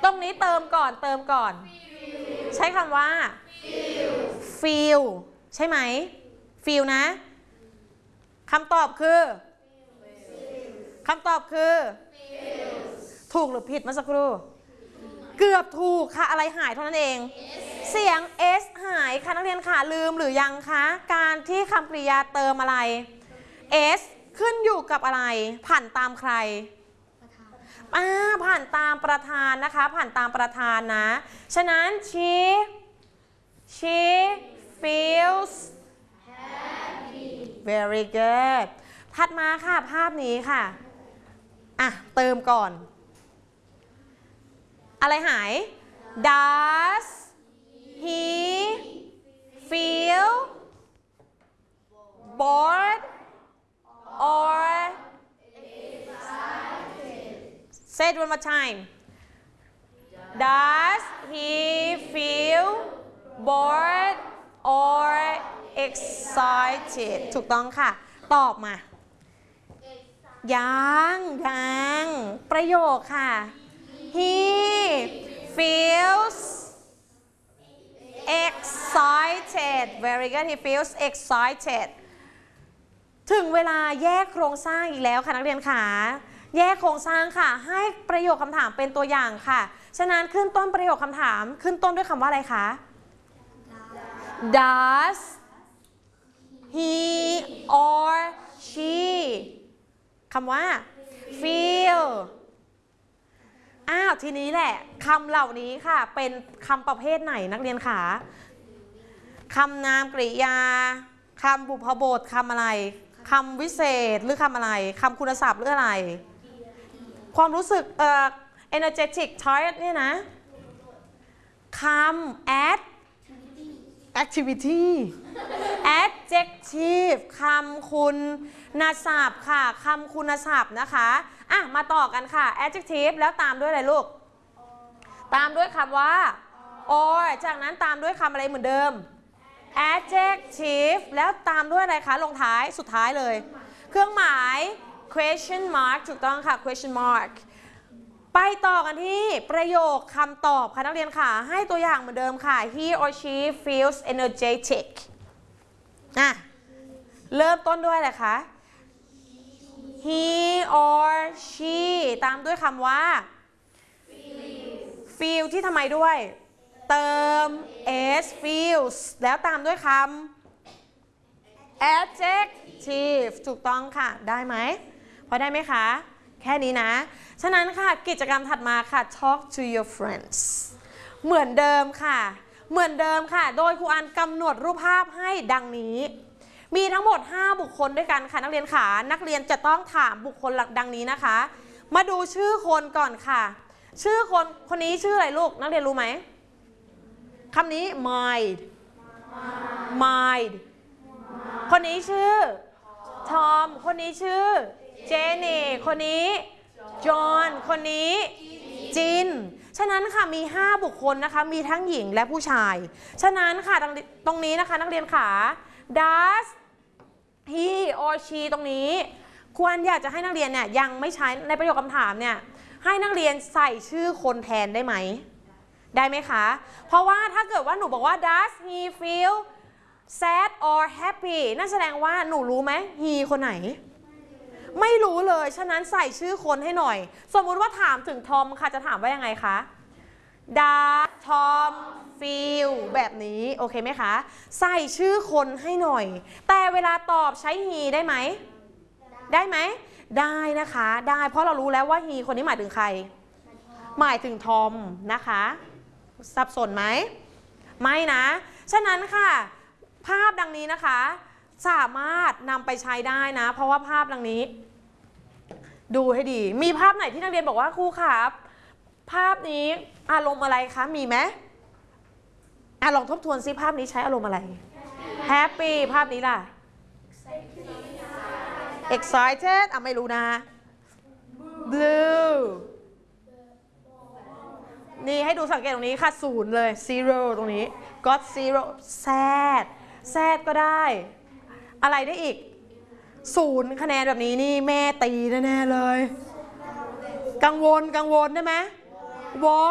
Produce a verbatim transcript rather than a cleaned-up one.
ตรงนี้เติมก่อนเติมก่อนใช้คำว่า feel ใช่ไหม feel นะคำตอบคือคำตอบคือถูกหรือผิดเมื่อสักครู่เกือบถูกค่ะอะไรหายเท่านั้นเองเสียง s หายค่ะนักเรียนค่ะลืมหรือยังคะการที่คำกริยาเติมอะไร s ขึ้นอยู่กับอะไรผ่านตามใครอ่าผ่านตามประธานนะคะผ่านตามประธานนะฉะนั้น she she feels happy very good ถัดมาค่ะภาพนี้ค่ะอ่ะเติมก่อนอะไรหาย does he feel bored or say it one more time does he feel bored or excited ถูกต้องค่ะตอบมายังยังประโยคค่ะ he feels excited very good he feels excited ถึงเวลาแยกโครงสร้างอีกแล้วค่ะนักเรียนค่ะแยกโครงสร้างค่ะให้ประโยคคำถามเป็นตัวอย่างค่ะฉะนั้นขึ้นต้นประโยคคำถามขึ้นต้นด้วยคำว่าอะไรคะ does he or she คำว่า feel อ้าวทีนี้แหละคำเหล่านี้ค่ะเป็นคำประเภทไหนนักเรียนคะคำนามกริยาคำบุพบทคำอะไรคำวิเศษหรือคำอะไรคำคุณศัพท์หรืออะไรความรู้สึกเอ่อ energetic tired เนี่ยนะคำ add activity adjective คำคุณศัพท์ค่ะคำคุณศัพท์นะคะอ่ะมาต่อกันค่ะ adjective แล้วตามด้วยอะไรลูกตามด้วยคำว่า or จากนั้นตามด้วยคำอะไรเหมือนเดิม adjective แล้วตามด้วยอะไรคะลงท้ายสุดท้ายเลยเครื่องหมาย question mark ถูกต้องค่ะ question mark ไปต่อกันที่ประโยคคำตอบค่ะนักเรียนค่ะให้ตัวอย่างเหมือนเดิมค่ะ he or she feels energetic อ่ะเริ่มต้นด้วยอะไรคะ he or she ตามด้วยคำว่า feel ที่ทำไมด้วยเติม s feels แล้วตามด้วยคำ adjective ถูกต้องค่ะได้ไหมพอได้ไหมคะแค่นี้นะฉะนั้นค่ะกิจกรรมถัดมาค่ะ talk to your friends เหมือนเดิมค่ะเหมือนเดิมค่ะโดยครูอันกำหนดรูปภาพให้ดังนี้มีทั้งหมดห้าบุคคลด้วยกันค่ะนักเรียนขานักเรียนจะต้องถามบุคคลหลักดังนี้นะคะมาดูชื่อคนก่อนค่ะชื่อคนคนนี้ชื่ออะไรลูกนักเรียนรู้ไหมคำนี้ mind mind คนนี้ชื่อทอมคนนี้ชื่อเจนนี่คนนี้จอห์นคนนี้จินฉะนั้นค่ะมีห้าบุคคลนะคะมีทั้งหญิงและผู้ชายฉะนั้นค่ะตรงนี้นะคะนักเรียนขา does he or she ตรงนี้ควรอยากจะให้นักเรียนเนี่ยยังไม่ใช้ในประโยคคำถามเนี่ยให้นักเรียนใส่ชื่อคนแทนได้ไหมได้ไหมคะเพราะว่าถ้าเกิดว่าหนูบอกว่า does he feel sad or happy นั่นแสดงว่าหนูรู้ไหม he คนไหนไม่รู้เลยฉะนั้นใส่ชื่อคนให้หน่อยสมมุติว่าถามถึงทอมค่ะจะถามว่ายังไงคะ does Tom feel แบบนี้โอเคไหมคะใส่ชื่อคนให้หน่อยแต่เวลาตอบใช้ he ได้ไหมได้ไหมได้นะคะได้เพราะเรารู้แล้วว่า he คนนี้หมายถึงใครหมายถึงทอมนะคะสับสนไหมไม่นะฉะนั้นค่ะภาพดังนี้นะคะสามารถนำไปใช้ได้นะเพราะว่าภาพดังนี้ดูให้ดีมีภาพไหนที่นักเรียนบอกว่าครูครับภาพนี้อารมณ์อะไรคะมีไหมอ่ะลองทบทวนซิภาพนี้ใช้อารมณ์อะไร happy ภาพนี้ล่ะ excited อ่ะไม่รู้นะ blue นี่ให้ดูสังเกตตรงนี้ค่ะศูนย์เลย zero ตรงนี้ got zero sad sad ก็ได้อะไรได้อีกศูนย์คะแนนแบบนี้นี่แม่ตีแน่ๆเลยกังวลกังวลได้ไหมวอ